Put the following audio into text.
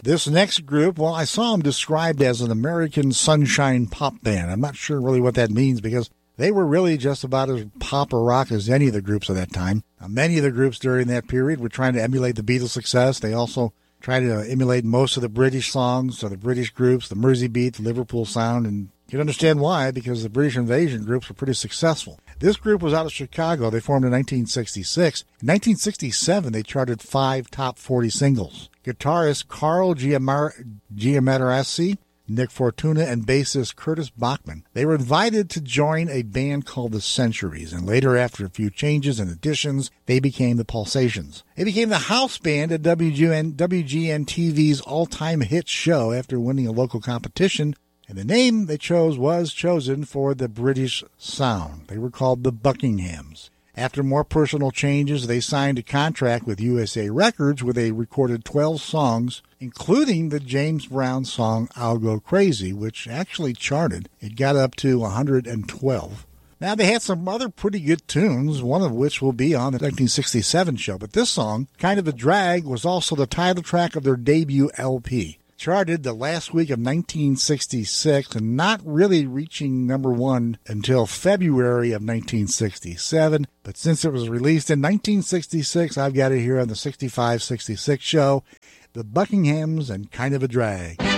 This next group, well, I saw them described as an American sunshine pop band. I'm not sure really what that means because they were really just about as pop or rock as any of the groups of that time. Many of the groups during that period were trying to emulate the Beatles' success. They also tried to emulate most of the British songs, so the British groups, the Mersey Beat, the Liverpool Sound, and you can understand why, because the British Invasion groups were pretty successful. This group was out of Chicago. They formed in 1966. In 1967, they charted 5 top 40 singles. Guitarist Carl Giammatarossi, Nick Fortuna, and bassist Curtis Bachman. They were invited to join a band called the Centuries, and later, after a few changes and additions, they became the Pulsations. They became the house band at WGN-TV's all-time hit show after winning a local competition, and the name they chose was chosen for the British sound. They were called the Buckinghams. After more personal changes, they signed a contract with USA Records where they recorded 12 songs, including the James Brown song I'll Go Crazy, which actually charted. It got up to 112. Now, they had some other pretty good tunes, one of which will be on the 1967 show, but this song, Kind of a Drag, was also the title track of their debut LP. Charted the last week of 1966 and not really reaching number 1 until February of 1967. But since it was released in 1966, I've got it here on the 65-66 show, The Buckinghams and Kind of a Drag.